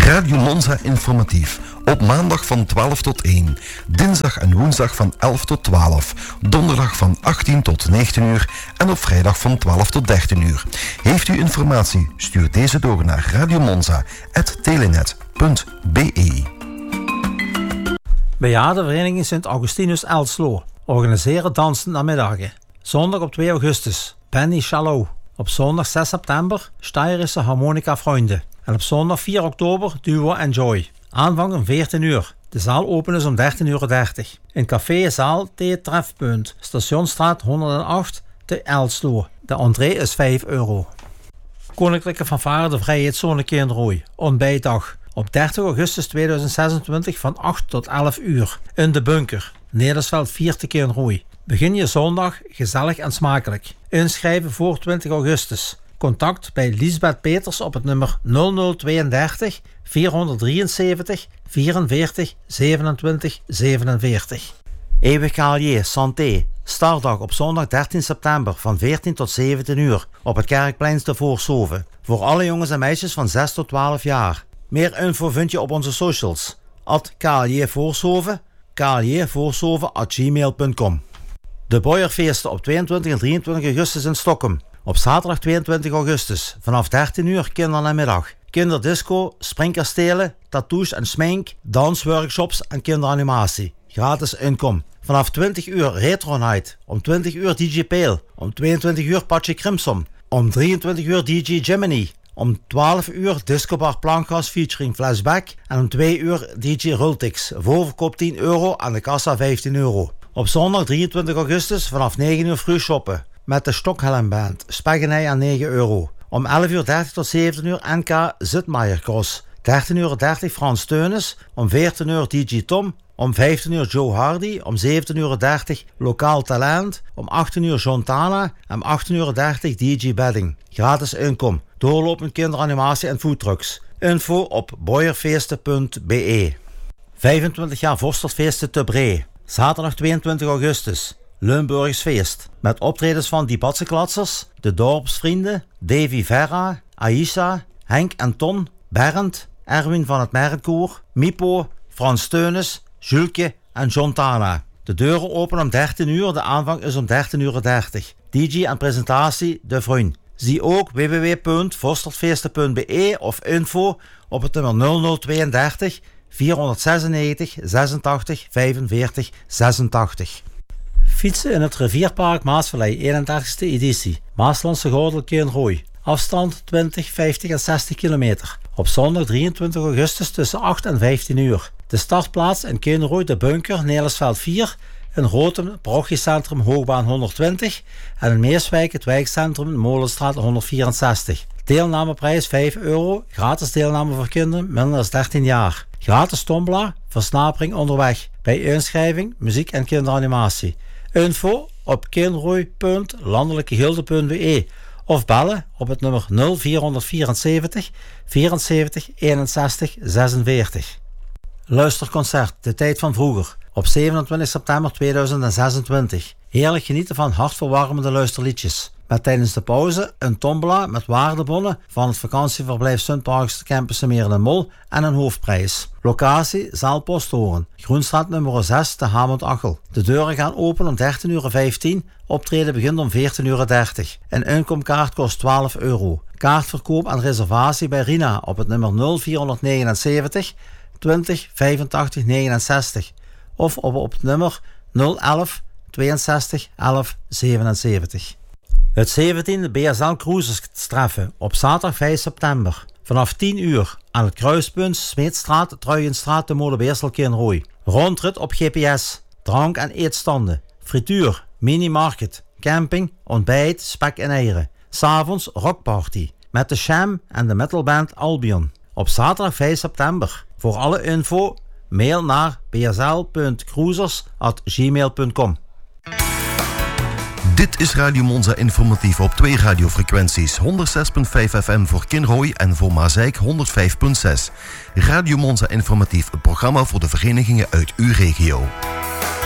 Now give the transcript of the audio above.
Radio Monza informatief. Op maandag van 12 tot 1. Dinsdag en woensdag van 11 tot 12. Donderdag van 18 tot 19 uur. En op vrijdag van 12 tot 13 uur. Heeft u informatie? Stuur deze door naar radiomonza@telenet.be. Bejaardenvereniging Sint Augustinus Elslo organiseren dansen namiddagen. Zondag op 2 augustus, Penny Shallow. Op zondag 6 september, Steirische Harmonica Freunde. En op zondag 4 oktober, Duo Enjoy. Aanvang om 14 uur. De zaal open is om 13:30 uur. In café Zaal T Trefpunt, Stationsstraat 108 te Elslo. De entree is €5. Koninklijke Fanfare de Vrijheidszone Kinrooi. Ontbijtdag. Op 30 augustus 2026 van 8 tot 11 uur. In de bunker. Nedersveld 4 te Kinrooi. Begin je zondag gezellig en smakelijk. Inschrijven voor 20 augustus. Contact bij Liesbeth Peters op het nummer 0032 473 44 27 47. Eeuwig Calier Santé. Startdag op zondag 13 september van 14 tot 17 uur op het Kerkplein te Voorshoven. Voor alle jongens en meisjes van 6 tot 12 jaar. Meer info vind je op onze socials. @Caliervoorshoven, caliervoorshoven@gmail.com. De Boyerfeesten op 22 en 23 augustus in Stockholm. Op zaterdag 22 augustus vanaf 13 uur kindernamiddag. Kinderdisco, springkastelen, tattoos en smink, dansworkshops en kinderanimatie. Gratis inkom. Vanaf 20 uur Retro Night. Om 20 uur DJ Pale. Om 22 uur Patje Crimson. Om 23 uur DJ Gemini. Om 12 uur Discobar Plankgas featuring Flashback. En om 2 uur DJ Rultix. Voorverkoop €10, aan de kassa €15. Op zondag 23 augustus vanaf 9 uur früh shoppen. Met de Stockhelm Band. Spaggenij aan €9. Om 11:30 tot 17 uur NK Zitmaier Cross. 13:30 Frans Teunis. Om 14 uur DJ Tom. Om 15 uur Joe Hardy. Om 17:30 Lokaal Talent. Om 18 uur John Tana. En om 18:30 DJ Bedding. Gratis inkom. Doorlopend kinderanimatie en foodtrucks. Info op boyerfeesten.be. 25 jaar Vorsterfeesten te Bree. Zaterdag 22 augustus. Limburgs feest. Met optredens van Die Batsenklatsers, De Dorpsvrienden, Davy Verra, Aisha, Henk en Ton, Bernd, Erwin van het Merkkoor, Mipo, Frans Teunis, Julke en John Tana. De deuren openen om 13 uur, de aanvang is om 13:30. DJ en presentatie De Vriend. Zie ook www.vorsterfeesten.be of info op het nummer 0032 496 86 45 86. Fietsen in het Rivierpark Maasvallei, 31ste editie. Maaslandse Gordel Kinrooi. Afstand 20, 50 en 60 kilometer. Op zondag 23 augustus tussen 8 en 15 uur. De startplaats in Kinrooi, de bunker, Nelisveld 4. In Rotem, parochiecentrum Hoogbaan 120. En in Meerswijk, het wijkcentrum Molenstraat 164. Deelnameprijs €5. Gratis deelname voor kinderen minder dan 13 jaar. Gratis tombola, versnapering onderweg. Bij inschrijving, muziek en kinderanimatie. Info op kinrooi.landelijkegilde.be of bellen op het nummer 0474 74 61 46. Luisterconcert, de tijd van vroeger, op 27 september 2026. Heerlijk genieten van hartverwarmende luisterliedjes. Met tijdens de pauze een tombola met waardebonnen van het vakantieverblijf Sunparks Campus Meren en Mol en een hoofdprijs. Locatie Zaalposthoren, Groenstraat nummer 6 te Hamond-Achel. De deuren gaan open om 13:15 uur. Optreden begint om 14:30 uur. Een inkomkaart kost €12. Kaartverkoop en reservatie bij Rina op het nummer 0479 20 85 69 of op het nummer 011 62 11 77. Het 17e BSL Cruisers treffen op zaterdag 5 september. Vanaf 10 uur aan het kruispunt Smeetstraat, Truijenstraat te Molenbeersel Kinrooi. Rondrit op GPS, drank- en eetstanden, frituur, minimarket, camping, ontbijt, spek en eieren. 's Avonds rockparty met de Sham en de metalband Albion. Op zaterdag 5 september. Voor alle info mail naar bsl.cruisers@gmail.com. Dit is Radio Monza informatief op 2 radiofrequenties. 106.5 FM voor Kinrooi en voor Maasijk 105.6. Radio Monza informatief, een programma voor de verenigingen uit uw regio.